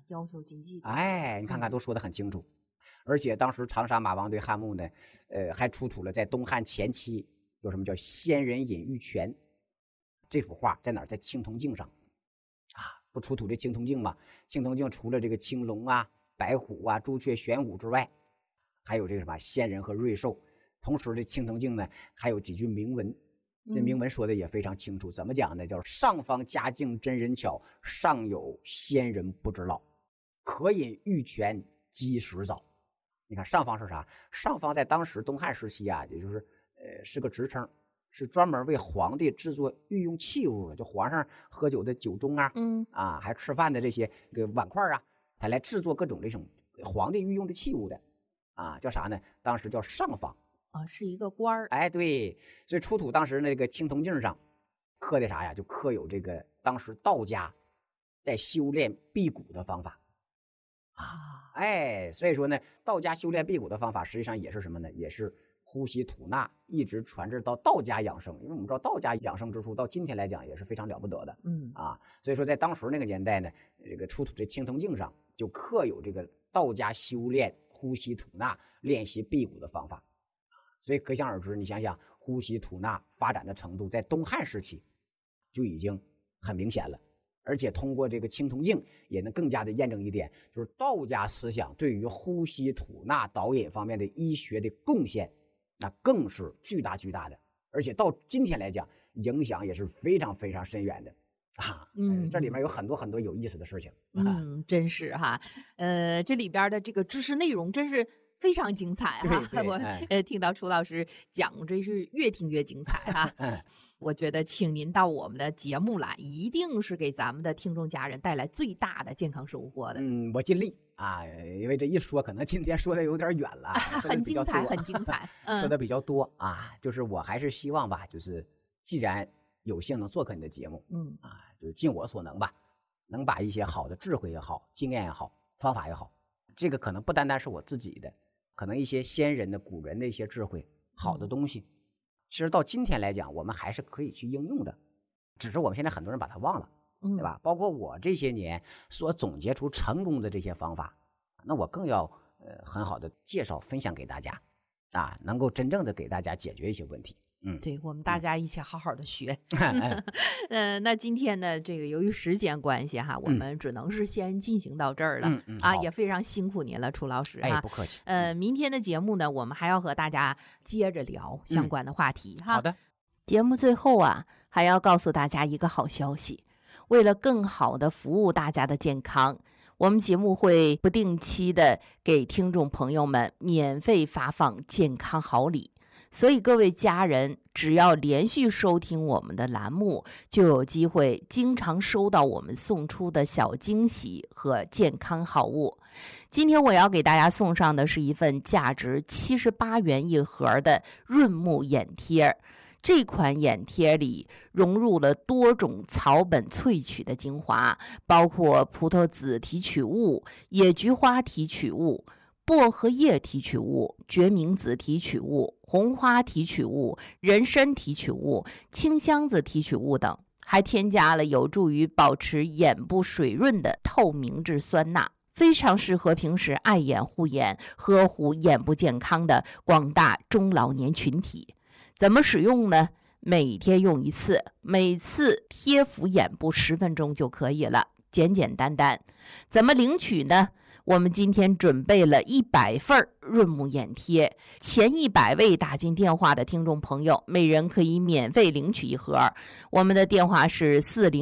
要求经济。 哎，你看看都说得很清楚。而且当时长沙马王堆汉墓呢，还出土了在东汉前期有什么叫仙人隐玉泉这幅画，在哪儿？在青铜镜上啊，不出土这青铜镜吗？青铜镜除了这个青龙啊、白虎啊、朱雀、玄武之外，还有这个什么仙人和瑞兽。同时这青铜镜呢还有几句铭文，这铭文说的也非常清楚，怎么讲呢？叫上方佳境真人巧，上有仙人不知老，可饮玉泉积食早。你看上方是啥？上方在当时东汉时期啊，也就是是个职称，是专门为皇帝制作御用器物的，就皇上喝酒的酒盅啊，还吃饭的这些碗筷啊，他来制作各种这种皇帝御用的器物的啊，叫啥呢？当时叫上方啊，是一个官儿。 哎，对，所以出土当时那个青铜镜上刻的啥呀？就刻有这个当时道家在修炼辟谷的方法。哎，所以说呢，道家修炼辟谷的方法实际上也是什么呢？也是呼吸吐纳，一直传至到道家养生。因为我们知道道家养生之术到今天来讲也是非常了不得的。所以说在当时那个年代呢，这个出土这青铜镜上就刻有这个道家修炼呼吸吐纳、练习辟谷的方法。所以可想而知，你想想呼吸吐纳发展的程度，在东汉时期就已经很明显了。而且通过这个青铜镜也能更加的验证一点，就是道家思想对于呼吸吐纳导引方面的医学的贡献，那更是巨大的，而且到今天来讲影响也是非常非常深远的啊。这里面有很多有意思的事情。 真是哈。这里边的这个知识内容真是非常精彩哈。我听到楚老师讲，真是越听越精彩哈。我觉得请您到我们的节目来，一定是给咱们的听众家人带来最大的健康收获的。 我尽力啊，因为这一说可能今天说的有点远了， 很精彩很精彩。 说的比较多啊，就是我还是希望吧，就是既然有幸能做客你的节目，就是尽我所能吧，能把一些好的智慧也好、经验也好、方法也好，这个可能不单单是我自己的，可能一些先人的、古人的一些智慧、好的东西，其实到今天来讲，我们还是可以去应用的，只是我们现在很多人把它忘了，对吧？包括我这些年所总结出成功的这些方法，那我更要很好的介绍分享给大家啊，能够真正的给大家解决一些问题。 对，我们大家一起好好的学。那今天呢，这个由于时间关系哈，我们只能是先进行到这儿了。也非常辛苦您了，楚老师哈。 不客气。 明天的节目呢，我们还要和大家接着聊相关的话题哈。 好的。 节目最后啊，还要告诉大家一个好消息，为了更好的服务大家的健康，我们节目会不定期的给听众朋友们免费发放健康好礼。所以各位家人只要连续收听我们的栏目，就有机会经常收到我们送出的小惊喜和健康好物。今天我要给大家送上的是一份价值78元一盒的润目眼贴。这款眼贴里融入了多种草本萃取的精华，包括葡萄籽提取物、野菊花提取物、薄荷叶提取物、决明子提取物、红花提取物、人参提取物、青香子提取物等，还添加了有助于保持眼部水润的透明质酸钠，非常适合平时爱眼护眼、呵护眼部健康的广大中老年群体。怎么使用呢？每天用一次，每次贴敷眼部10分钟就可以了，简简单单。怎么领取呢？我们今天准备了100份润目眼贴，前100位打进电话的听众朋友，每人可以免费领取一盒。我们的电话是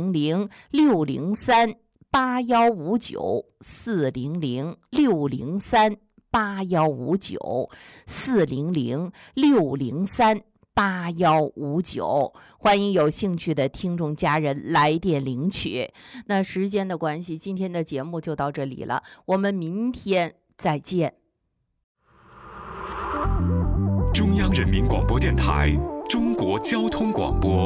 400-603-8159 400-603-8159 400-603-8159，欢迎有兴趣的听众家人来电领取。那时间的关系，今天的节目就到这里了，我们明天再见。 中央人民广播电台中国交通广播。